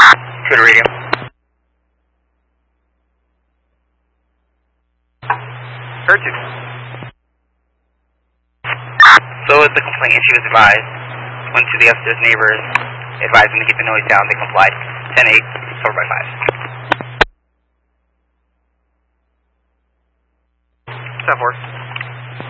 To the radio. Heard you. So was the complainant. She was advised. Went to the upstairs neighbors, advised them to keep the noise down. They complied. 10-8, covered by 5. 7-4.